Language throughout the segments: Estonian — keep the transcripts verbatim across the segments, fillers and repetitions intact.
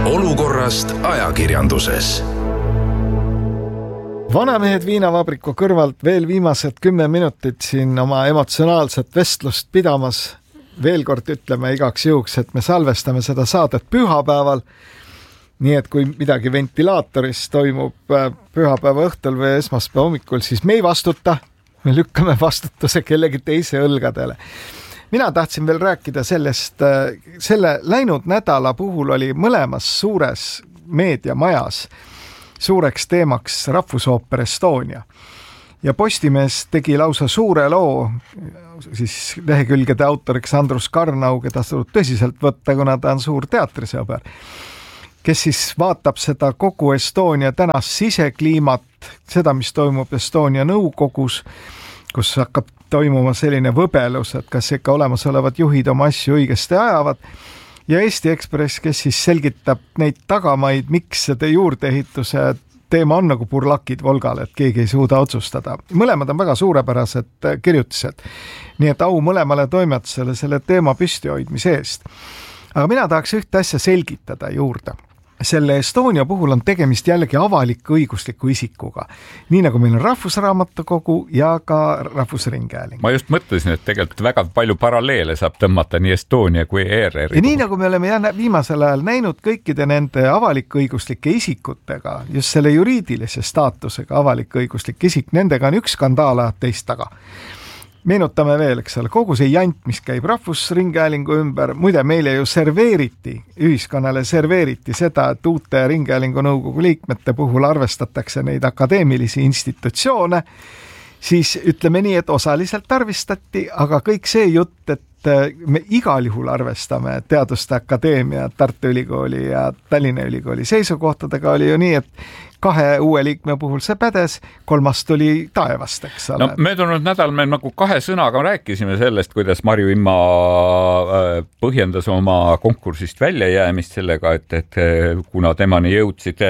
Olukorrast ajakirjanduses. Vanamehed viinavabriku kõrvalt veel viimased kümme minutit siin oma emotsionaalset vestlust pidamas. Veel kord ütleme igaks juhuks, et me salvestame seda saadet pühapäeval. Nii et kui midagi ventilaatoris toimub pühapäeva õhtul või esmaspäeva hommikul, siis me ei vastuta. Me lükkame vastutuse kellegi teise õlgadele. Mina tahtsin veel rääkida sellest, selle läinud nädala puhul oli mõlemas suures meediamajas suureks teemaks Rahvusooper Estonia. Ja Postimees tegi lausa suure loo, siis lehekülgede autoriks Andrus Karnau, keda saab tõsiselt võtta, kuna ta on suur teatrisõber, kes siis vaatab seda kogu Estonia tänast sisekliimat, seda, mis toimub Estonia nõukogus, kus hakkab toimuma selline võbelus, et kas ikka olemasolevad juhid oma asju õigesti ajavad. Ja Eesti Ekspress, kes siis selgitab neid tagamaid, miks seda juurdeehituse teema on nagu purlakid Volgal, et keegi ei suuda otsustada. Mõlemad on väga suurepärased kirjutised. Nii et au mõlemale toimetusele selle teema püstihoidmise eest. Aga mina tahaks ühte asja selgitada juurde. Selle Estonia puhul on tegemist jällegi avaliku õigusliku isikuga. Nii nagu meil on Rahvusraamatukogu ja ka Rahvusringhääling. Ma just mõtlesin, et tegelikult väga palju paralleele saab tõmmata nii Estonia kui E R R. Ja nii nagu me oleme viimasel ajal näinud kõikide nende avaliku õiguslike isikutega, just selle juriidilise staatusega avaliku õiguslik isik, nendega on üks skandaal teist taga. Meenutame veel, eks ole, kogu see jant, mis käib Rahvusringhäälingu ümber, muide meile ju serveeriti, ühiskonnale serveeriti seda, et uute Ringhäälingu nõukogu liikmete puhul arvestatakse neid akadeemilisi institutsioone, siis ütleme nii, et osaliselt arvestati, aga kõik see jutt, et me igal juhul arvestame Teaduste Akadeemia, Tartu Ülikooli ja Tallinna Ülikooli seisukohtadega oli ju nii, et kahe uue liikme puhul see pädes, kolmas tuli taevast, eks ole. No, möödunud nädal me nagu kahe sõnaga rääkisime sellest, kuidas Marju Imma põhjendas oma konkursist väljajäämist sellega, et, et kuna temani jõudsid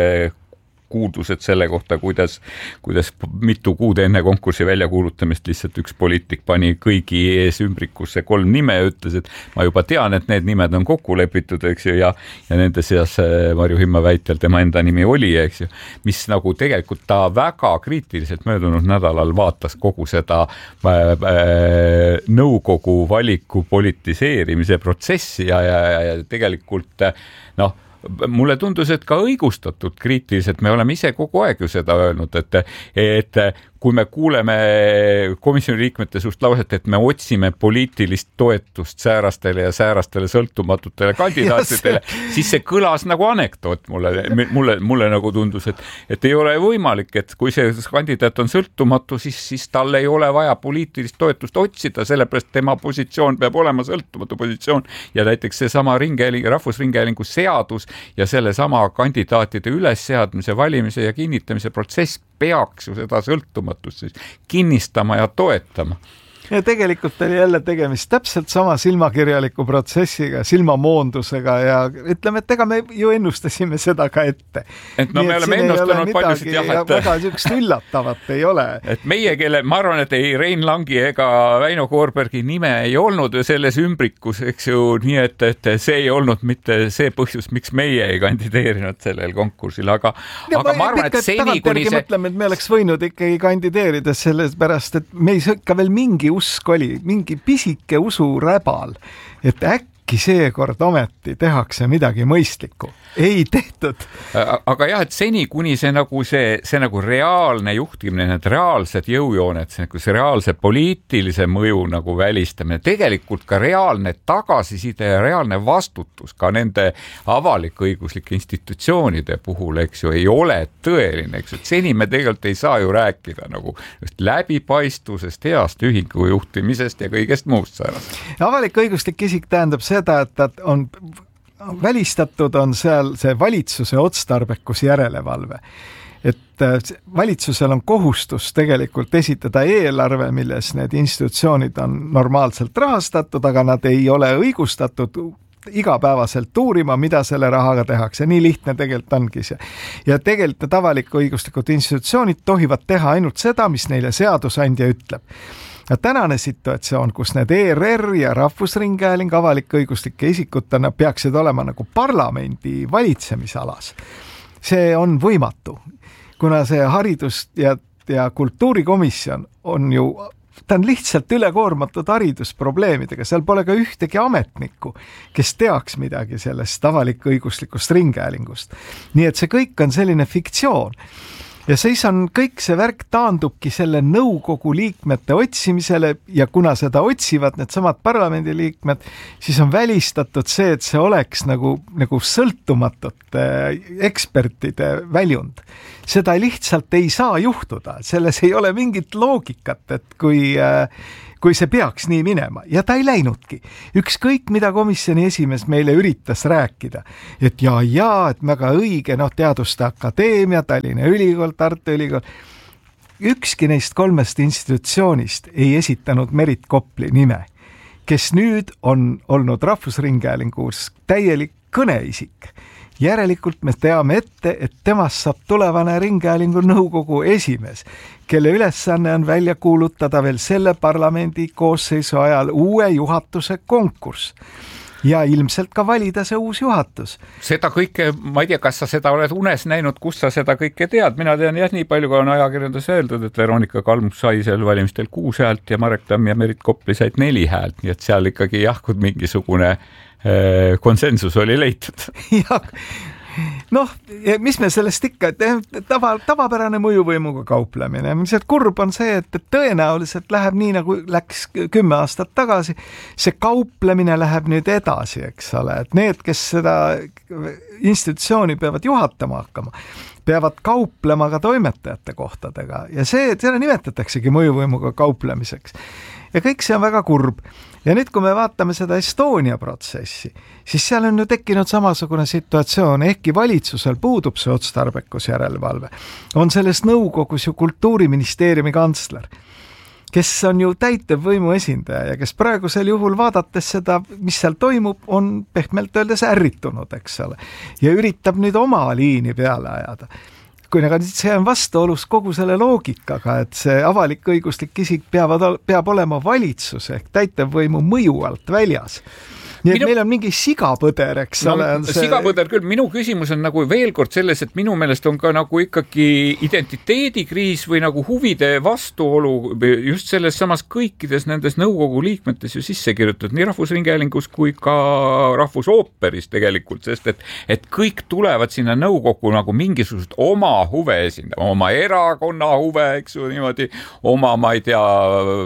kuuldused selle kohta, kuidas, kuidas mitu kuud enne konkursi väljakuulutamist lihtsalt üks poliitik pani kõigi ees ümbrikusse kolm nime ja ütles, et ma juba tean, et need nimed on kokku lepitud, eks ju, ja, ja nende seas Marju Imma väitel tema enda nimi oli, eks ju, mis nagu tegelikult ta väga kriitiliselt möödunud nädalal vaatas kogu seda äh, äh, nõukogu valiku politiseerimise protsessi ja, ja, ja tegelikult noh, mulle tundus, et ka õigustatud kriitiliselt, me oleme ise kogu aeg ju seda öelnud, et, et kui me kuuleme komisjoni liikmete suust lauset, et me otsime poliitilist toetust säärastele ja säärastele sõltumatutele kandidaatidele, siis see kõlas nagu anekdoot mulle, mulle, mulle nagu tundus, et, et ei ole võimalik, et kui see kandidaat on sõltumatu, siis, siis tal ei ole vaja poliitilist toetust otsida, sellepärast tema positsioon peab olema sõltumatu positsioon ja näiteks see sama ringhääling, Rahvusringhäälingu seadus ja selle sama kandidaatide ülesseadmise, valimise ja kinnitamise protsess peaks ju seda sõltumatust siis kinnistama ja toetama. Ja tegelikult oli jälle tegemist täpselt sama silmakirjaliku protsessiga, silmamoondusega ja ütleme, et ega me ju ennustasime seda ka ette. Et no nii, me oleme ennustanud paljusid jah, et väga niisugust üllatavat ei ole. Et meie, kelle, ma arvan, et ei Rein Langi ega Väino Koorbergi nime ei olnud ju selles ümbrikus, eks ju, nii et, et see ei olnud mitte see põhjus, miks meie ei kandideerinud sellel konkursil, aga, ja, aga ma arvan, et seni kuni see... mõtleme, et me oleks võinud ikkagi kandideerida selles pärast, et me ei sõkka veel mingi usk oli, mingi pisike usuräbal, et äkki seekord ometi tehakse midagi mõistlikku. Ei tehtud. Aga jah, et seni kuni see nagu see, see nagu reaalne juhtimine, need reaalsed jõujooned, see, nagu see reaalse poliitilise mõju nagu välistamine, tegelikult ka reaalne tagasiside ja reaalne vastutus ka nende avalik-õiguslike institutsioonide puhul, eks ju, ei ole tõeline, eks ju, et seni me tegelikult ei saa ju rääkida nagu just läbipaistvusest, heast ühingu juhtimisest ja kõigest muust säärast. Avalik-õiguslik isik tähendab seda, et ta on välistatud on seal see valitsuse otstarbekus järelevalve. Et valitsusel on kohustus tegelikult esitada eelarve, milles need institutsioonid on normaalselt rahastatud, aga nad ei ole õigustatud igapäevaselt uurima, mida selle rahaga tehakse. Nii lihtne tegelikult ongi see. Ja tegelikult avalik-õiguslikud institutsioonid tohivad teha ainult seda, mis neile seadusandja ütleb. Ja tänane situatsioon, kus need E R R ja Rahvusringhääling avalik-õiguslike isikutena peaksid olema nagu parlamendi valitsemisalas, see on võimatu, kuna see haridus- ja, ja kultuurikomisjon on ju, ta on lihtsalt ülekoormatud haridusprobleemidega, seal pole ka ühtegi ametnikku, kes teaks midagi sellest avalik-õiguslikust ringhäälingust. Nii et see kõik on selline fiktsioon. Ja siis on kõik see värk taandubki selle nõukogu liikmete otsimisele ja kuna seda otsivad need samad parlamendiliikmed, siis on välistatud see, et see oleks nagu, nagu sõltumatute ekspertide väljund. Seda lihtsalt ei saa juhtuda, selles ei ole mingit loogikat, et kui kui see peaks nii minema ja ta ei läinudki. Ükskõik, mida komisjoni esimees meile üritas rääkida, et ja, ja, et väga õige, noh, Teaduste Akadeemia, Tallinna Ülikool, Tartu Ülikool, ükski neist kolmest institutsioonist ei esitanud Merit Kopli nime, kes nüüd on olnud Rahvusringhäälingus täielik kõneisik. Järelikult me teame ette, et temast saab tulevane Ringhäälingu nõukogu esimees, kelle ülesanne on välja kuulutada veel selle parlamendi koosseisu ajal uue juhatuse konkurss ja ilmselt ka valida see uus juhatus. Seda kõike, ma ei tea, kas sa seda oled unes näinud, kus sa seda kõike tead, mina tean jah, nii palju, kui on ajakirjandus öeldud, et Veronika Kalmus sai seal valimistel kuus häält ja Marek Tamm ja Merit Kopli said neli häält, nii et seal ikkagi jah, kui mingisugune konsensus oli leitud. Ja, noh, mis me sellest ikka, et tava, tavapärane mõjuvõimuga kauplemine. Mis kurb on see, et tõenäoliselt läheb nii, nagu läks kümme aastat tagasi. See kauplemine läheb nüüd edasi, eks ole. Et need, kes seda institutsiooni peavad juhatama hakkama, peavad kauplema ka toimetajate kohtadega. Ja see, seda nimetataksegi mõjuvõimuga kauplemiseks. Ja kõik see on väga kurb. Ja nüüd, kui me vaatame seda Estonia protsessi, siis seal on ju tekkinud samasugune situatsioon, ehkki valitsusel puudub see otstarbekus järelevalve. On selles nõukogus ju Kultuuriministeeriumi kantsler, kes on ju täitevvõimu esindaja ja kes praegusel juhul vaadates seda, mis seal toimub, on pehmelt öeldes ärritunud, eks ole, ja üritab nüüd oma liini peale ajada. Kui see on vastuolus kogu selle loogikaga, et see avalik-õiguslik isik peavad, peab olema valitsus ehk täitevvõimu mõju alt väljas. Nii et minu... meil on mingi sigapõder, eks no, ole. On see... Sigapõder küll, minu küsimus on nagu veel kord selles, et minu meelest on ka nagu ikkagi identiteedikriis või nagu huvide vastuolu just selles samas kõikides nendes nõukogu liikmetes ju sisse kirjutatud, nii Rahvusringhäälingus kui ka Rahvusooperis tegelikult, sest et, et kõik tulevad sinna nõukogu nagu mingisugust oma huve esindama, oma erakonna huve, eks ju, niimoodi, oma, ma ei tea,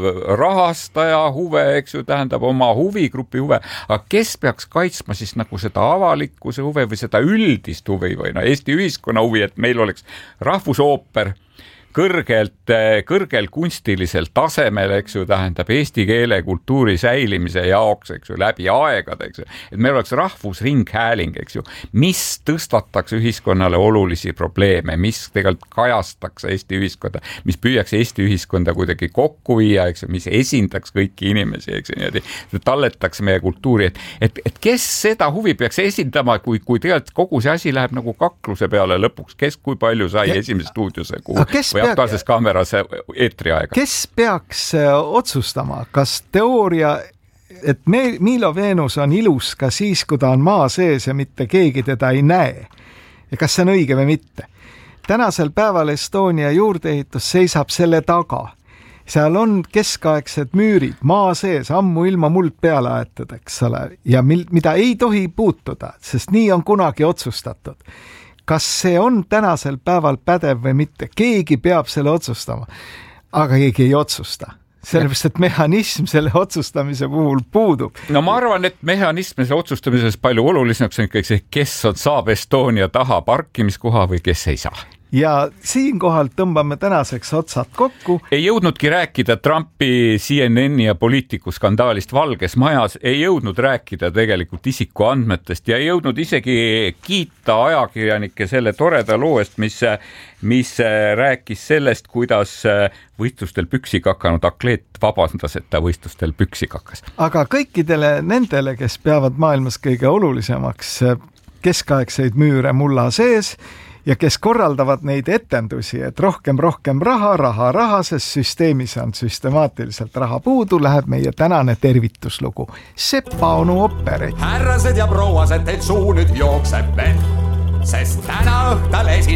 rahastaja huve, eks ju, tähendab oma huvigrupi huve, aga kes peaks kaitsma siis nagu seda avalikkuse huve või seda üldist huvi või no Eesti ühiskonna huvi, et meil oleks Rahvusooper kõrgelt, kõrgel kunstilisel tasemel, eks ju, tähendab eesti keele kultuuri säilimise jaoks, eks ju, läbi aegade, eks ju, et meil oleks Rahvusringhääling, eks ju, mis tõstataks ühiskonnale olulisi probleeme, mis tegelikult kajastaks Eesti ühiskonda, mis püüaks Eesti ühiskonda kuidagi kokku viia, eks ju, mis esindaks kõiki inimesi, eks ju, niimoodi, talletaks meie kultuuri, et, et, et kes seda huvi peaks esindama, kui, kui tegelikult kogu see asi läheb nagu kakluse peale lõpuks, kes kui palju sai ja, esimese stuudiose kuhu või aktuaalses kaameras eetri aega. Kes peaks otsustama, kas teooria, et Milo Venus on ilus ka siis, kui ta on maa sees ja mitte keegi teda ei näe? Ja kas see on õige või mitte? Tänasel päeval Estonia juurdeehitus seisab selle taga. Seal on keskaegsed müürid maa sees, ammu ilma muld peale aetud, eks ole, ja mida ei tohi puutuda, sest nii on kunagi otsustatud. Kas see on tänasel päeval pädev või mitte? Keegi peab selle otsustama, aga keegi ei otsusta. Sellepärast, et mehhanism selle otsustamise puhul puudub. No ma arvan, et mehhanism selle otsustamises palju olulisemaks on ikkagi see, kes on, saab Estonia taha parkimiskoha või kes ei saa. Ja siinkohal tõmbame tänaseks otsad kokku. Ei jõudnudki rääkida Trumpi C N N ja poliitikuskandaalist Valges Majas, ei jõudnud rääkida tegelikult isikuandmetest ja ei jõudnud isegi kiita ajakirjanikke selle toreda loo eest, mis, mis rääkis sellest, kuidas võistlustel püksi kakanud atleet vabandas, et ta võistlustel püksi kakas. Aga kõikidele nendele, kes peavad maailmas kõige olulisemaks keskaegseid müüre mulla sees ja kes korraldavad neid etendusi, et rohkem, rohkem raha, raha, raha, sest süsteemis on süstemaatiliselt raha puudu, läheb meie tänane tervituslugu. Sepa onu operett. Härrased ja prouased, teid suu nüüd jookseb veel, sest täna õhtal esineb